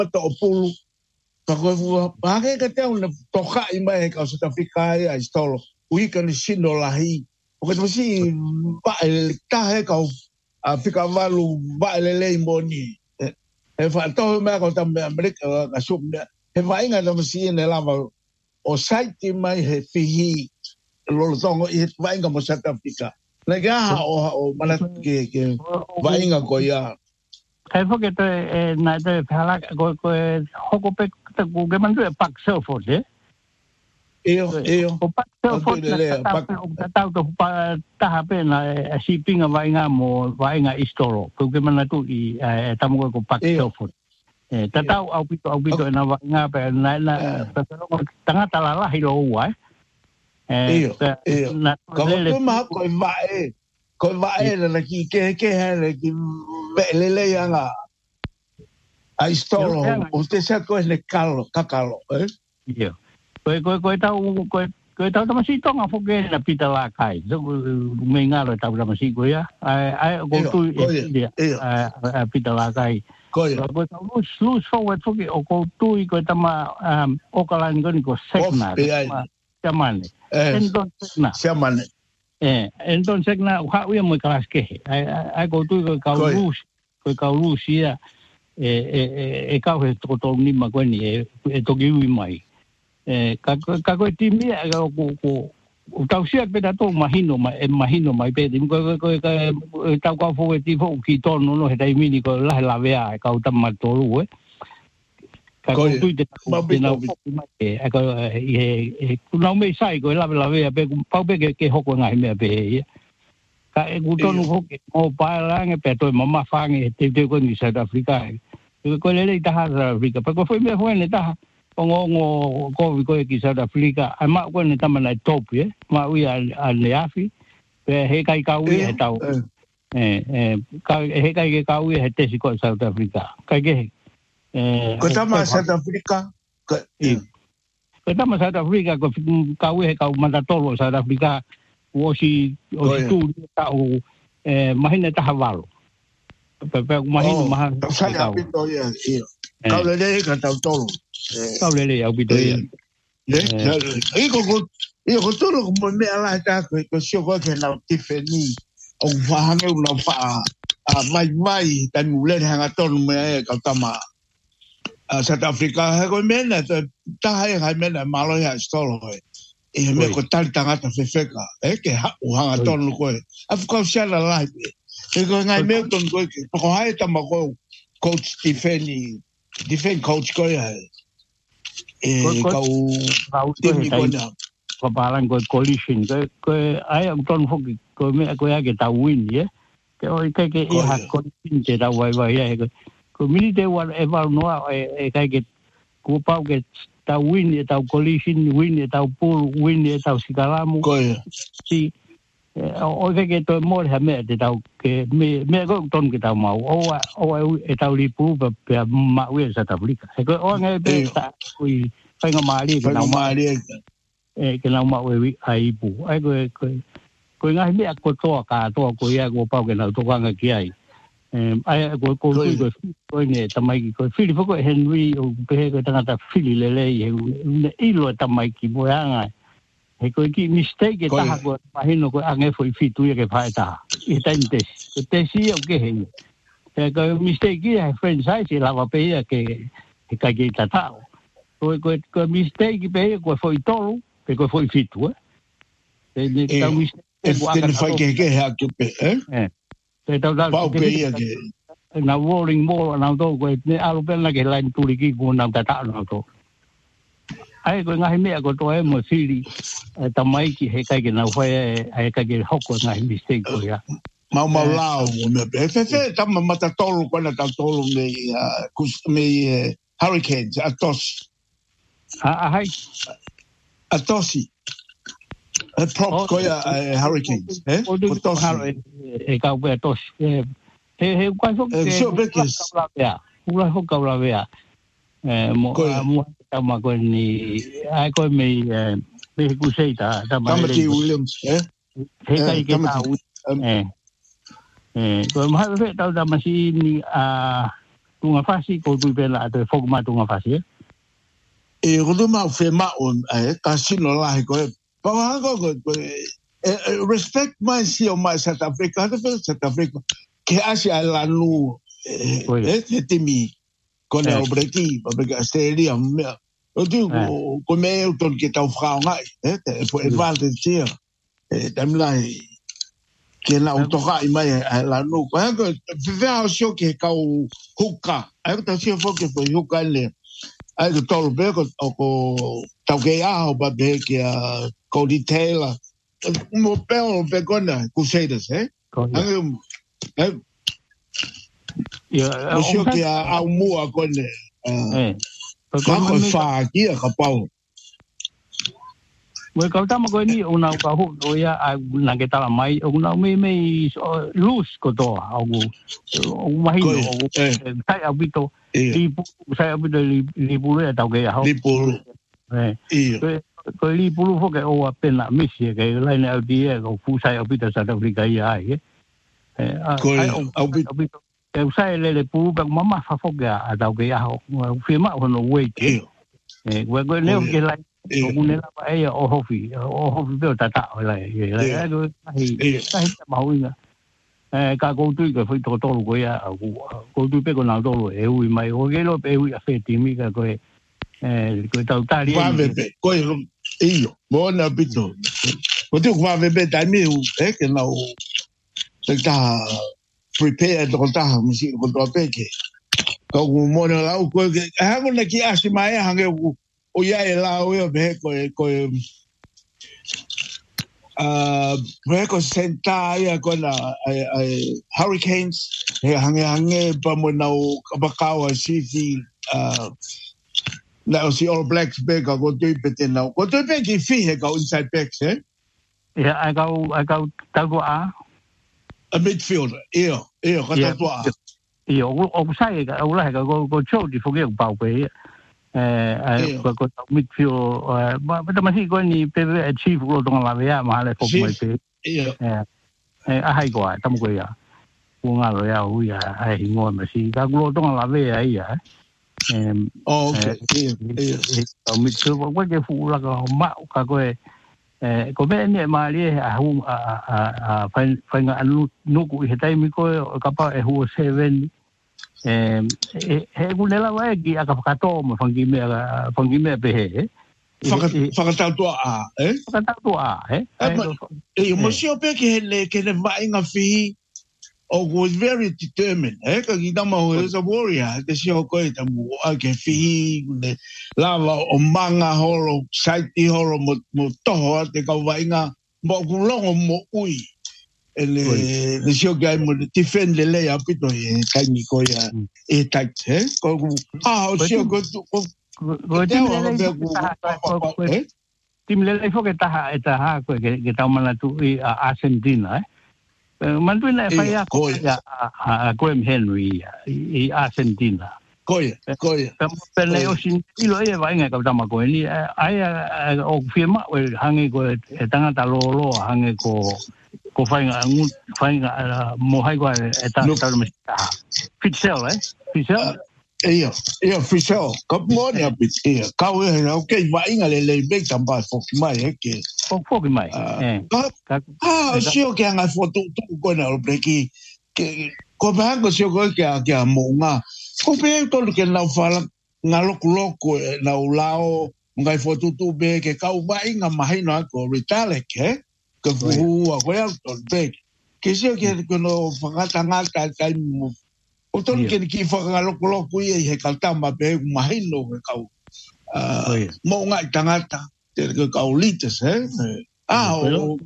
to pulu pa ko ba ke te una toka I mai ka South Africa ai stolo ui ka ni sino lahi o ke si ba el ta he ka Afrika valu ba le moni e fa to me ko tam America ka sum he vai nga no si ne lava o site mai he fihi lo zongo I vai nga mo South Africa le ga o mana ke vai nga ko ya kai fo ke te na te phala ko hoko pe te ku ke man tu pak so fo de o pak so fo ta ta to pa ta ha pe na shipping vai nga mo vai nga istoro ku ke man tu I tamo ko pak so fo ta ta au pito na vai nga pe na tanga talala hilo wa na ko tu ma ko vai la ki ke le ki le yanga ai stolo usted sa ko le kakalo yo ko tau tamasi tonga foke na pita la kai me ngalo tau tamasi ko ya ai go tu pita la kai ko tau lose forward foke o ko tu ko tama o kalan ko ni ko sekna chamane chamane entonces na ha uya mo kalas ke ai go tu ko ka lose ya ka he to ni ma ko ni to gi mai ka ko timi ko tau sia pe da to mahino mai pe dim ko tau ka fo ti fo ki to no he dai mini ko la vea ka uta ma to lu ka ko tu de na ko ku na me sai ko la vea pe pa pe ke hoko ngai me pe ka ku to no ho o pa la nge pe to mama fa nge te ko ni South Africa ko le ta ha Africa pa ko foi me foi ne ta ngo ko ki South Africa ama ko ne tama na top ma ui a leafi pe he kai ka ui he tau ka he kai ke ka ui he te si ko South Africa kai ke ko tama South Africa ko tama South Africa ko ka ui he ka manda tolo South Africa o si tu ta o mahina ta havalo pe mahina maha sa pito ya ka le ka tau tolo Kaulele au bito ia. Iko tolo ko me ala ta ko sio ko ke na tifeni o fahange una fa mai ta mule hanga tonu me ka tama South Africa ko mena ta ha mena malo ya stolo e me ko tal tanga ta fefeka ke hanga tonu ko Afrika sia la live e ko ngai me ton ko ko ha ta ma ko coach tifeni defend coach ko ya kau timi ko na ko balang ko collision ko ai am ton fo ko me ko ya ke ta win ye ke o ke ha collision ke da vai ya ko milite wa eval no ke ko pau ke ta win ye ta collision win ye ta pull win ye ta sikalamu si o ke to mo ha me de ta ke me ko ton ke ta mau o e ta lipu pe ma we sa ta blika ko o ngai pe ta kui penga mali ke na ma we ai pu ai ko ngai me ko to ka to ko ya ko pau ke na to ka ngai ai ko ne tamai ko fili ko Henry o pe ko tanga ta fili le i lo tamai ki bo anga e ko ki mistake ta ko mahino ko ange foi fitu ye ke faita e tente te si o ke he ko mistake ye friend sai si lava pe ye ke ka ke ta ko mistake pe ko foi tolo pe ko foi fitu e ni ta mistake ko anga foi ke ha ke pe te ta da pe ye ke na rolling ball na to ko ne alo pe na ke line tu ki ko na ta na to ai ko ngai me ko to e mo siri tamai ki he kai ke na foi ai ka ke hoko ngai mistake ko ya mau lao me pe tam mata tolo ko na ta tolo me hurricanes atos hai atosi prop ko ya hurricanes ko ka pe atos he kwa so ke ula ho ka la vea mo tama ko ni ai ko me ku sei ta Tamati Williams he kai ke ta ko ma fe ta da masi ni tunga fasi ko tu pela to fo ma tunga fasi e ko do ma fe ma on casino la ko pa ko respect my si o my South Africa que hacia la nu temi con el breki porque seria eu digo como eu tô que tá franga foi valente tamla que na autora mai la nu ko vive ao show que ka huka aí tá se foque foi huka le aí do tolo beco o tauke a ba be que a Cody Taylor mo pelo begona Crusaders eu acho que a mua con ko fa aqui a pau we ka tama ko ni una ka hu o ya na ke tala mai una me luz ko to o mai o sai abito sai abito li pulu ya tau ke ha li pulu ko li pulu fo ke o apena misi ke la na dia ko fu sai abito sa ta Africa ya ko abito ke sai le pulu ka mama fa fo ke a tau ke ya o firma o no we ke we go ne ke la o kunela pa e o hofi pe tata la e lo ai mauinga ka ko tu ke foi to ko ya ko tu pe ko na to e ui mai o ke lo pe ui a fe timi ka ko ko ta tali va bebe ko io buona abito o tu va bebe dai mi che na o ta prepare do ta mi si ko do pe ke ko mo na la ko ha ko na ki asi mai hange o ia e la o be ko senta ia ko na hurricanes hange pa mo na o Bakawa City na o si All Blacks be ka go tu pe na ko tu pe ki fi he ka inside backs ja I go tago a midfielder io ka tago a io o sai ka o la ka go cho di fo ke pa pe ko midfield ma tamasi ko ni pe chief ko dong la ya ma le ko mai pe a hai ko tam ko ya ko nga lo ya u ya ai ngo ma si ka ko dong la ve ai ya midfield ko ke fu la ka ma ka ko ko be ni ma li a hu fa nga nu ku he tai mi ko ka pa e hu 7 he kunela wa ki aka whakato mo whangi mea pehe whakatautua e mo si o pe ke le vainga fihi o was very determined ka ki tama ho is a warrior te si o koe tamu a ke fihi lava o manga horo saiti horo mo toho te kau vainga mo kulongo mo ui le sio che mo difende lei apito e kai ko ya e tai ko o sio ko tim le fo ke ta ko ke ta mana tu Argentina mantu na fa ya Graham Henry i Argentina ko pero o sin ilo e vai nga ka ta ma ko ni ai o firma o hange ko tanga ta lo hange ko fainga mo hai ko eta me Fitzell Fitzell ko mo ne apit ka we o ke vai nga le be tamba fo mai ke fo mai sio ke nga foto tu ko na breki ke ko ba ko sio ko ke mo nga ko pe to ke na fala nga loko na ulao ngai foto tu be ke ka vai nga mai na ko retale ke que fu a ver tolte que se que no fangata ngata kai mo o ton que fa ngalo ko ku e he kalta ma be mai no ke kau mo ngai tangata te ke kaulites o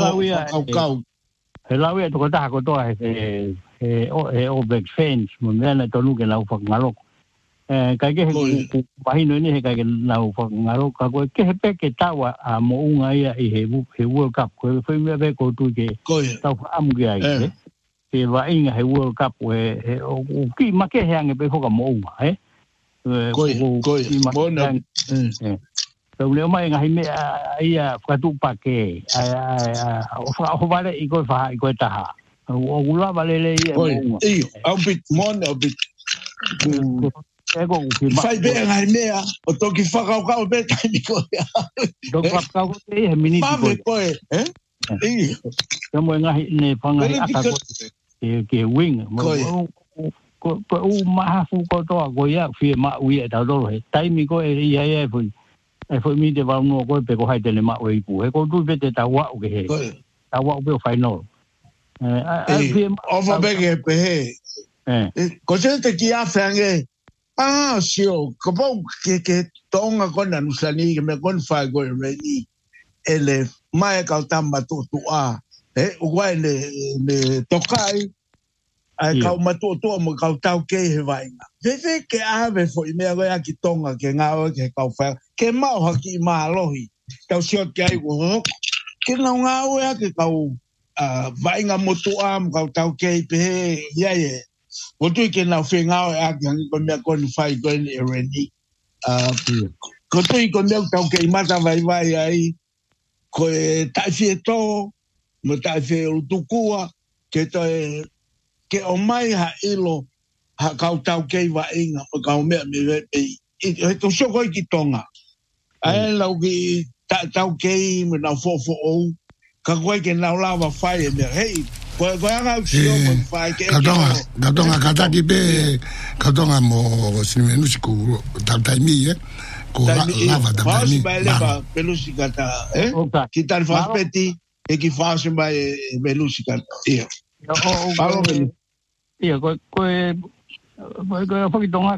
Lawi to ta ko to o back fence mo na to lu ke la fa ngalo ka ke bahino ni ka ke na fa ngaro ka ko ke pe ke tawa a mo unga ia I he World Cup ko foi me be ko tu ke ta am ge ai ke va inga he World Cup we o ki ma ke hang be ko ka mo unga ko mo na so le mai nga me ia ka tu pa ke o vale I ko fa I ko ta o gula vale le ia au bit mo na bit Fai bea ngai mea, o toki whakau be taimi koe. Whakau te e miniti koe. Mame koe, eh? Ka moe ngahi ne whangahi aka koe. Ke wing. Ko u mahafu ko toa ko ia fie ma ui e tau dolo he. Taimi koe ia ia e fui. E fui mi te wau koe pe ko hai tene ma ui pu. He ko tui pe te tau wau ke he. Tau wau pe o whainoro. Ofa bege pe he. Ko se te ki a whange. Sio, ko pau ke tonga kona nusani ke me kon fai koe reni. Ele mai kau tamba tu a. Uguai ne tokai. Ai kau matu mo kau tau ke he vainga. Vewe ke ave fo i mea koe aki tonga ke ngāo ke kau whai. Ke mau haki i mālohi. Kau siot ke ai ko ke nau ngāo ea ke kau vainga motu a mo kau tau ke i pehe. Iaie. Ko tui ke nau whengao e aki hangi ko mea koni whai koen e reni. Ko tui ko mea tau ke i mata vai ai. Ko e taiwhi e tō, mo taiwhi e utukua, ke toi, ke o mai ha ilo, ha kau tau ke i wa inga, mo kau mea me vepi. He to sio koi ki tonga. Ae lau ki tau ke i mo nau fofo ou, ka koe ke nau lawa whai e mea. Hei, koe anga usio mo whai ke e Katonga kataki pe katonga mo sinuenusi ku taimi ko lava taimi ba leva pelusi kata ki tan faspeti e ki fase ba pelusi kata ko fakitonga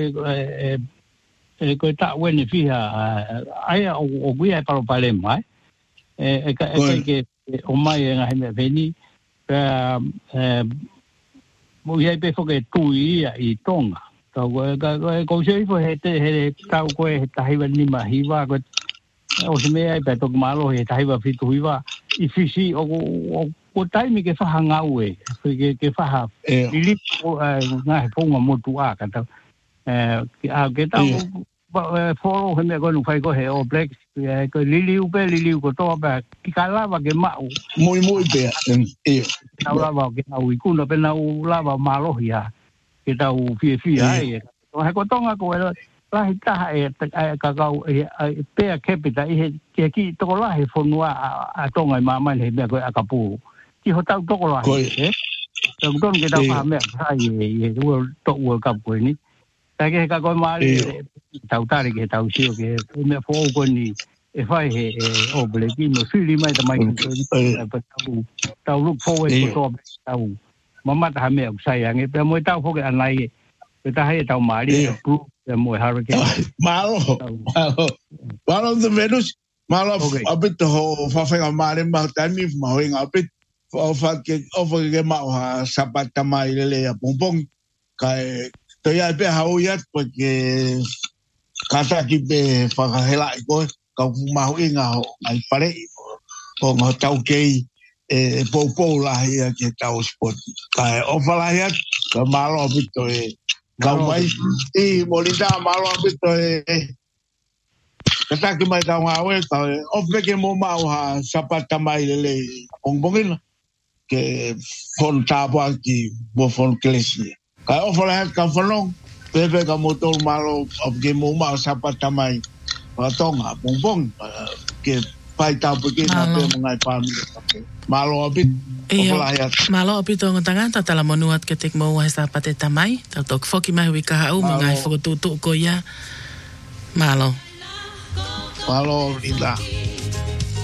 ko ta wene fiha ai o guia para pale mai ke o mai nga heme veni mo ia pe foke tui i tonga ko se fo he tau ko he tahiwa ni mahiwa ko o se me ai pe to malo he tahiwa fitu hiwa i fisi o taimi ke fa hanga ue ke fa ili nga he ponga motu a ka ta ke tau foro he me ko no fai ko he o black ko liliu ko to ba ki kalava ke mau muy be tau lava ke au i kuna pe nau lava malohia ke tau fie ai o he ko tonga ko la hita e ka kau pe capita i he ki to la he fonua a tonga mama he me ko akapu ki ho tau to la he don ke tau ha me sai e world cup ko ni ta ke ka ko mari tau tari ke tau sio ke me fo ko ni e fai he o bleki no fili mai ta mai tau look forward to tau mama ta me sai ang e pe mo tau fo ke anai e ta hai tau mari pro e mo hurricane malo the Venus malo abit ho fa fa mari ma tani ma ho abit o fa ke ma sapata mai le pompong kai to ya pe hau ya porque kasa ki be whakahela i koe, ka mahu inga ho ai pare o ngā tau kei pou lahi a ke tau sport. Ka o whalahi at, ka malo apito kau mai, i molita malo apito ka taki mai tau ngā oe, ka o peke mo mau ha sapata mai lele pongbongina, ke fon tāpua ki mo fon klesi. Ka o whalahi at ka whanong, pepe ka motor malo ke mo mau sapata mai tonga bongbong ke pai tapu ke na pe ngai pamili malo apit malo apito ngotanga tala monuat ke tek mo wa sapate tamai tok foki mai wi ka au ngai foto tu ko ya malo linda